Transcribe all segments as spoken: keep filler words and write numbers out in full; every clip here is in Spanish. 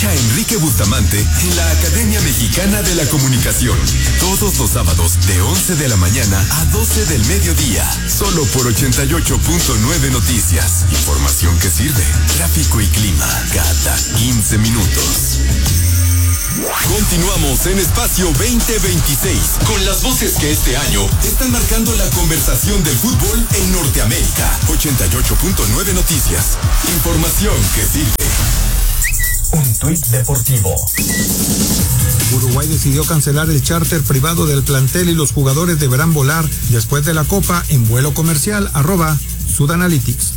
Escucha a Enrique Bustamante en la Academia Mexicana de la Comunicación. Todos los sábados de once de la mañana a doce del mediodía. Solo por ochenta y ocho punto nueve Noticias. Información que sirve. Tráfico y clima cada quince minutos. Continuamos en Espacio veinte veintiséis con las voces que este año están marcando la conversación del fútbol en Norteamérica. ochenta y ocho punto nueve Noticias. Información que sirve. Un tuit deportivo. Uruguay decidió cancelar el charter privado del plantel y los jugadores deberán volar después de la Copa en vuelo comercial. Arroba Sudanalytics.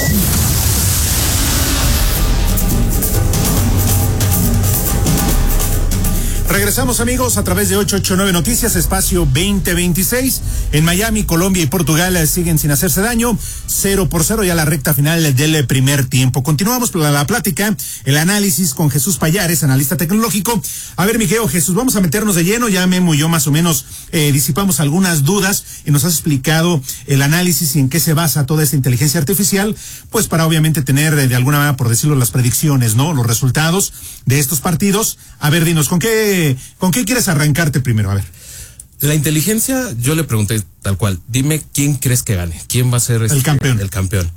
Regresamos, amigos, a través de ochocientos ochenta y nueve Noticias, Espacio veinte veintiséis. En Miami, Colombia y Portugal siguen sin hacerse daño. Cero por cero ya la recta final del primer tiempo. Continuamos la, la plática, el análisis con Jesús Payares, analista tecnológico. A ver, Miguel, Jesús, vamos a meternos de lleno. Ya Memo y yo más o menos eh, disipamos algunas dudas y nos has explicado el análisis y en qué se basa toda esta inteligencia artificial, pues para obviamente tener eh, de alguna manera, por decirlo, las predicciones, ¿no? Los resultados de estos partidos. A ver, dinos, ¿con qué ¿Con qué quieres arrancarte primero? A ver. La inteligencia, yo le pregunté tal cual, dime quién crees que gane, quién va a ser este, el campeón. El campeón.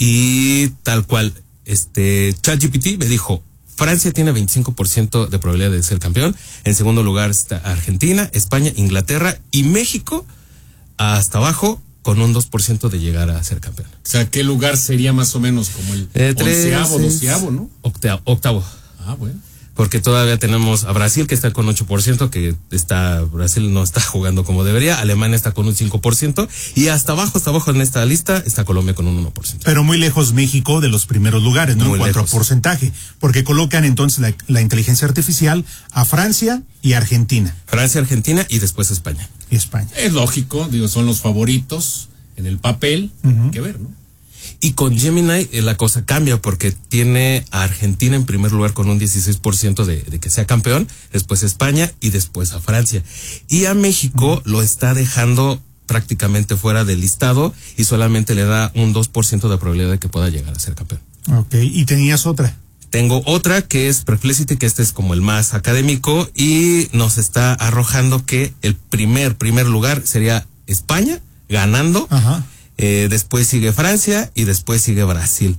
Y tal cual, este ChatGPT me dijo, Francia tiene veinticinco por ciento de probabilidad de ser campeón. En segundo lugar está Argentina, España, Inglaterra y México hasta abajo con un dos por ciento de llegar a ser campeón. O sea, ¿qué lugar sería más o menos como el eh, onceavo, doceavo, no? Octavo, octavo. Ah, bueno. Porque todavía tenemos a Brasil que está con ocho por ciento, que está, Brasil no está jugando como debería, Alemania está con un cinco por ciento, y hasta abajo, hasta abajo en esta lista está Colombia con un uno por ciento. Pero muy lejos México de los primeros lugares, ¿no? Muy en cuanto lejos. A porcentaje, porque colocan entonces la, la inteligencia artificial a Francia y Argentina. Francia, Argentina y después España. Y España. Es lógico, digo, son los favoritos en el papel, uh-huh. Hay que ver, ¿no? Y con Gemini eh, la cosa cambia porque tiene a Argentina en primer lugar con un dieciséis por ciento de, de que sea campeón, después España y después a Francia. Y a México uh-huh. lo está dejando prácticamente fuera del listado y solamente le da un dos por ciento de probabilidad de que pueda llegar a ser campeón. Ok, ¿y tenías otra? Tengo otra que es Perplexity, que este es como el más académico y nos está arrojando que el primer, primer lugar sería España ganando. Ajá. Eh, después sigue Francia y después sigue Brasil,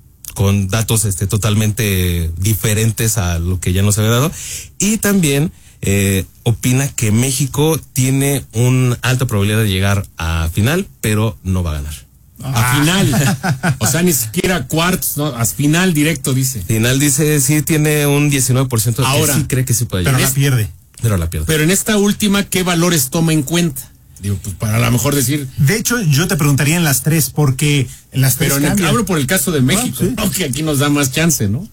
con datos este totalmente diferentes a lo que ya nos había dado. Y también eh, opina que México tiene una alta probabilidad de llegar a final, pero no va a ganar. A ah. final, o sea, ni siquiera cuartos, ¿no? A final directo, dice. Final dice, sí, tiene un diecinueve por ciento de Ahora, que sí cree que sí puede pero llegar. la pierde. Pero la pierde. Pero en esta última, ¿qué valores toma en cuenta? Digo, pues para a lo mejor decir. De hecho, yo te preguntaría en las tres, porque en las tres. Pero en el, hablo por el caso de México, ah, sí. ¿no? Que aquí nos da más chance, ¿no?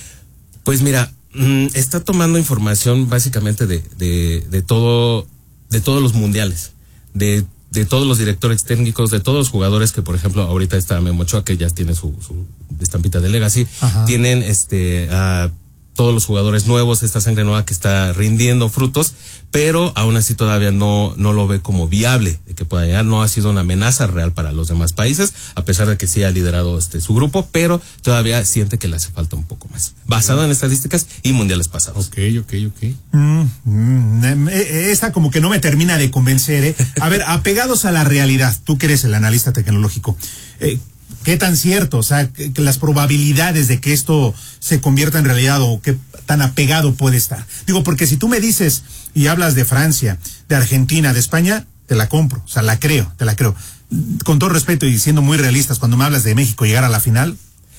Pues mira, mmm, está tomando información básicamente de, de, de todo, de todos los mundiales, de, de todos los directores técnicos, de todos los jugadores que, por ejemplo, ahorita está Memo Ochoa, que ya tiene su, su estampita de Legacy, ajá. Tienen este, uh, todos los jugadores nuevos, esta sangre nueva que está rindiendo frutos, pero aún así todavía no, no lo ve como viable de que pueda llegar. No ha sido una amenaza real para los demás países, a pesar de que sí ha liderado este su grupo, pero todavía siente que le hace falta un poco más, basado en estadísticas y mundiales pasados. Ok, ok, ok. Mm, mm, esta como que no me termina de convencer, ¿eh? A ver, apegados a la realidad, tú que eres el analista tecnológico, eh, ¿qué tan cierto? O sea, que, que las probabilidades de que esto se convierta en realidad o qué tan apegado puede estar. Digo, porque si tú me dices y hablas de Francia, de Argentina, de España, te la compro, o sea, la creo, te la creo. Con todo respeto y siendo muy realistas, cuando me hablas de México llegar a la final.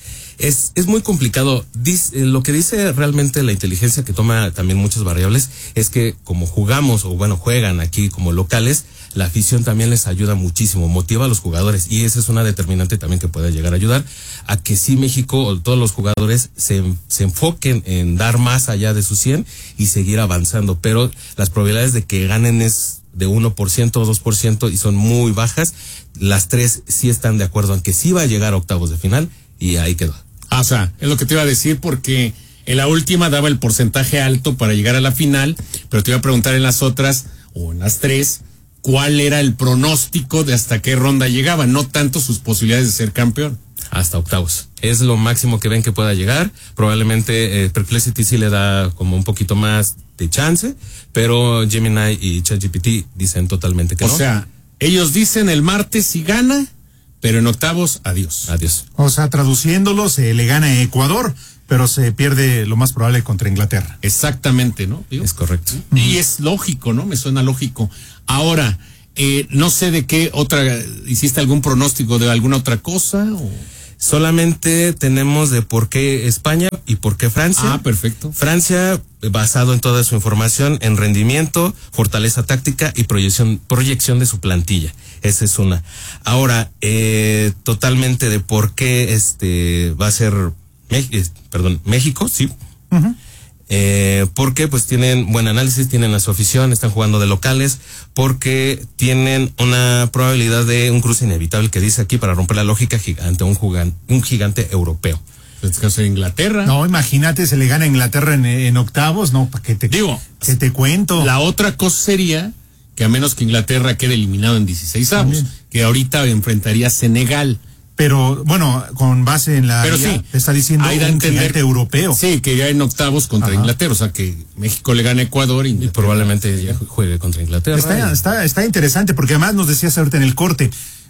Es, es muy complicado. Dice, lo que dice realmente la inteligencia, que toma también muchas variables, es que como jugamos, o bueno, juegan aquí como locales, la afición también les ayuda muchísimo, motiva a los jugadores, y esa es una determinante también que puede llegar a ayudar a que sí México o todos los jugadores se, se enfoquen en dar más allá de su cien y seguir avanzando, pero las probabilidades de que ganen es de uno por ciento o dos por ciento y son muy bajas. Las tres sí están de acuerdo en que sí va a llegar a octavos de final y ahí quedó. Ah, o sea, es lo que te iba a decir, porque en la última daba el porcentaje alto para llegar a la final, pero te iba a preguntar en las otras o en las tres cuál era el pronóstico de hasta qué ronda llegaba, no tanto sus posibilidades de ser campeón. Hasta octavos. Es lo máximo que ven que pueda llegar. Probablemente eh, Perplexity sí le da como un poquito más de chance, pero Gemini y ChatGPT dicen totalmente que o no. O sea, ellos dicen el martes sí gana, pero en octavos, adiós. Adiós. O sea, traduciéndolo, se le gana a Ecuador, pero se pierde lo más probable contra Inglaterra. Exactamente, ¿no? Digo, Es correcto. y es lógico, ¿no? Me suena lógico. Ahora, eh, no sé de qué otra, ¿hiciste algún pronóstico de alguna otra cosa? O... Solamente tenemos de por qué España y por qué Francia. Ah, perfecto. Francia, basado en toda su información, en rendimiento, fortaleza táctica y proyección, proyección de su plantilla. Esa es una. Ahora, eh, totalmente de por qué este va a ser, eh, perdón, México, sí. Uh-huh. Eh, porque pues tienen buen análisis, tienen a su afición, están jugando de locales, porque tienen una probabilidad de un cruce inevitable que dice aquí para romper la lógica ante un gigante, un gigante europeo. En este caso de Inglaterra. No, imagínate, se le gana a Inglaterra en, en octavos, no, ¿para qué te, Digo, que te cuento? La otra cosa sería que a menos que Inglaterra quede eliminado en dieciséis avos, que ahorita enfrentaría a Senegal. Pero, bueno, con base en la... Pero ya, sí, te está diciendo hay un de entender, gigante europeo. Sí, que ya en octavos contra Ajá. Inglaterra, o sea que México le gana a Ecuador y probablemente ya juegue contra Inglaterra. Está, y... está, está interesante porque además nos decías ahorita en el corte,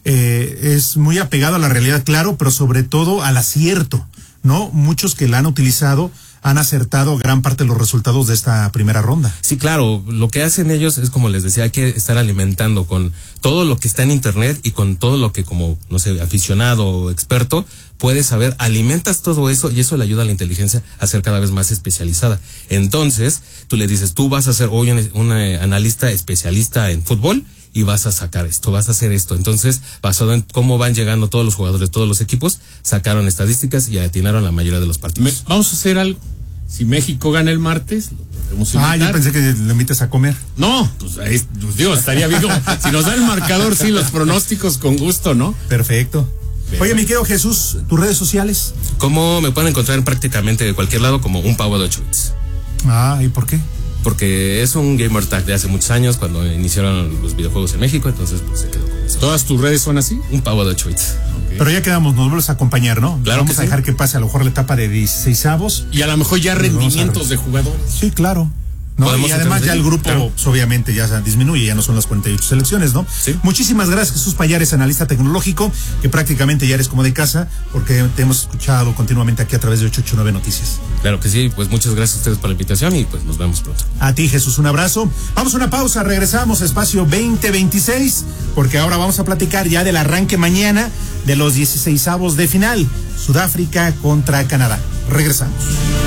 eh, es muy apegado a la realidad, claro, pero sobre todo al acierto, ¿no? Muchos que la han utilizado han acertado gran parte de los resultados de esta primera ronda. Sí, claro, lo que hacen ellos es, como les decía, hay que estar alimentando con todo lo que está en internet y con todo lo que como, no sé, aficionado o experto puedes saber, alimentas todo eso y eso le ayuda a la inteligencia a ser cada vez más especializada. Entonces, tú le dices, tú vas a ser hoy un, un eh, analista especialista en fútbol y vas a sacar esto, vas a hacer esto. Entonces, basado en cómo van llegando todos los jugadores de todos los equipos, sacaron estadísticas y atinaron la mayoría de los partidos. Me, vamos a hacer algo. Si México gana el martes, lo podemos invitar. Ah, yo pensé que lo invitas a comer. No, pues, ahí, pues digo, estaría bien. Si nos da el marcador, sí, los pronósticos con gusto, ¿no? Perfecto. Pero... Oye, mi querido Jesús, ¿tus redes sociales? ¿Cómo me pueden encontrar en prácticamente de cualquier lado como un pavo de ocho bits? Ah, ¿y por qué? Porque es un gamer tag de hace muchos años cuando iniciaron los videojuegos en México, entonces pues se quedó con eso. ¿Todas tus redes son así? Un pavo de ocho bits. Okay. Pero ya quedamos, nos vuelves a acompañar, ¿no? Claro. Vamos que a sí. dejar que pase a lo mejor la etapa de dieciseisavos. Y a lo mejor ya rendimientos de jugadores. Sí, claro. ¿No? Y además ya el grupo, claro, pues, obviamente ya se disminuye, ya no son las cuarenta y ocho selecciones, ¿no? Sí. Muchísimas gracias, Jesús Payares, analista tecnológico, que prácticamente ya eres como de casa, porque te hemos escuchado continuamente aquí a través de ochocientos ochenta y nueve Noticias. Claro que sí, pues muchas gracias a ustedes por la invitación y pues nos vemos pronto. A ti, Jesús, un abrazo. Vamos a una pausa, regresamos a Espacio veinte veintiséis, porque ahora vamos a platicar ya del arranque mañana de los dieciseisavos de final, Sudáfrica contra Canadá. Regresamos.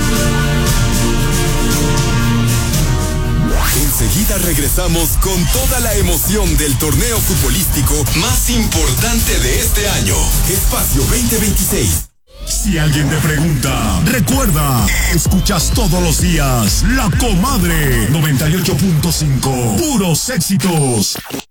Enseguida regresamos con toda la emoción del torneo futbolístico más importante de este año. Espacio veinte veintiséis. Si alguien te pregunta, recuerda, escuchas todos los días La Comadre noventa y ocho punto cinco. Puros éxitos.